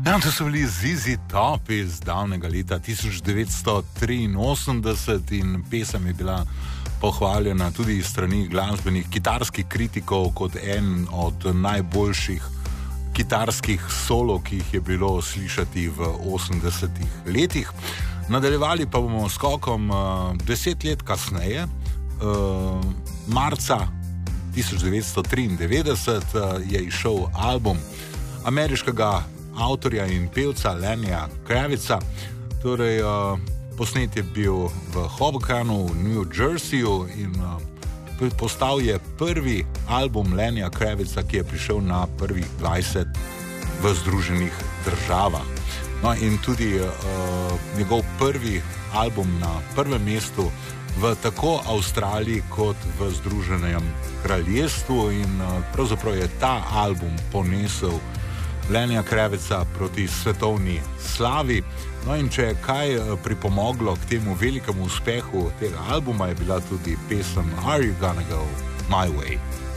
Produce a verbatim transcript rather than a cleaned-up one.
Ja, to so bili Z Z Top iz davnega leta tisoč devetsto triinosemdeset in pesem je bila pohvaljena tudi iz strani glasbenih kitarskih kritikov kot en od najboljših kitarskih solov, ki jih je bilo slišati v osemdesetih letih. Nadaljevali pa bomo s skokom uh, deset let kasneje, uh, marca tisoč devetsto triindevetdeset uh, je izšel album ameriškega avtorja in pevca Lennyja Kravica. Torej, uh, posnet je bil v Hobokanu v New Jerseyju in uh, postal je prvi album Lennyja Kravica, ki je prišel na prvih dvajset v Združenih državah. No in tudi uh, njegov prvi album na prvem mestu v tako Avstraliji kot v Združenem kraljestvu in uh, pravzaprav je ta album ponesel Lennyja Kravica proti svetovni slavi. No in če je kaj pripomoglo k temu velikemu uspehu tega albuma, je bila tudi pesem Are You Gonna Go My Way?